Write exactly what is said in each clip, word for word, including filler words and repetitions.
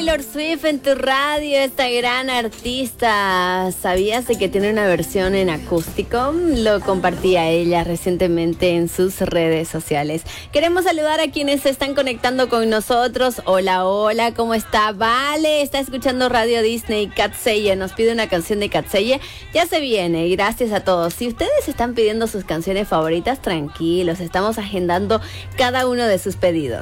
Taylor Swift en tu radio, esta gran artista. ¿Sabías de que tiene una versión en acústico? Lo compartía ella recientemente en sus redes sociales. Queremos saludar a quienes se están conectando con nosotros. Hola, hola, ¿cómo está? Vale, está escuchando Radio Disney. Katseye nos pide una canción de Katseye. Ya se viene, gracias a todos. Si ustedes están pidiendo sus canciones favoritas, tranquilos, estamos agendando cada uno de sus pedidos.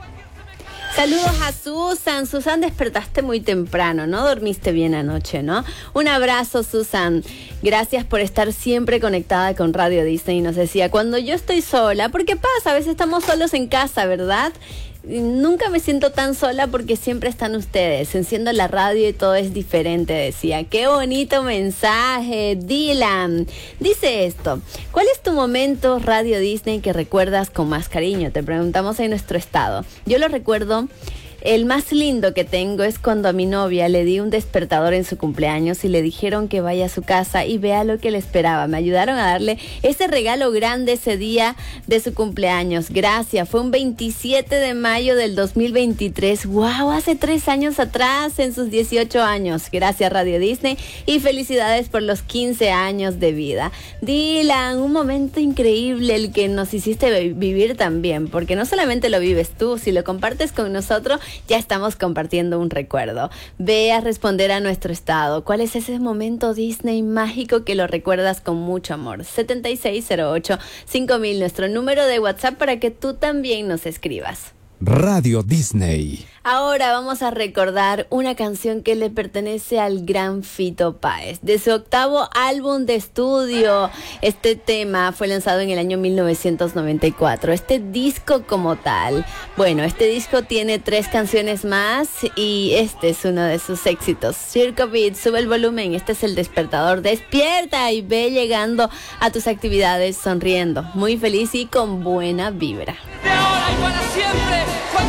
Saludos a Susan. Susan, despertaste muy temprano, ¿no? Dormiste bien anoche, ¿no? Un abrazo, Susan. Gracias por estar siempre conectada con Radio Disney. Nos decía, cuando yo estoy sola, porque pasa, a veces estamos solos en casa, ¿verdad? Nunca me siento tan sola porque siempre están ustedes. Enciendo la radio y todo es diferente, decía. Qué bonito mensaje, Dylan. Dice esto: ¿cuál es tu momento Radio Disney que recuerdas con más cariño? Te preguntamos en nuestro estado. Yo lo recuerdo. El más lindo que tengo es cuando a mi novia le di un despertador en su cumpleaños y le dijeron que vaya a su casa y vea lo que le esperaba. Me ayudaron a darle ese regalo grande ese día de su cumpleaños. Gracias. Fue un veintisiete de mayo del dos mil veintitrés. ¡Wow! Hace tres años atrás, en sus dieciocho años. Gracias, Radio Disney, y felicidades por los quince años de vida. Dylan, un momento increíble el que nos hiciste vivir también, porque no solamente lo vives tú, si lo compartes con nosotros, ya estamos compartiendo un recuerdo. Ve a responder a nuestro estado. ¿Cuál es ese momento Disney mágico que lo recuerdas con mucho amor? setenta y seis cero ocho cinco mil, nuestro número de WhatsApp para que tú también nos escribas. Radio Disney. Ahora vamos a recordar una canción que le pertenece al gran Fito Páez, de su octavo álbum de estudio. Este tema fue lanzado en el año mil novecientos noventa y cuatro. Este disco como tal, bueno, este disco tiene tres canciones más y este es uno de sus éxitos. Circo Beat, sube el volumen, este es el despertador. Despierta y ve llegando a tus actividades sonriendo, muy feliz y con buena vibra. De ahora y para siempre.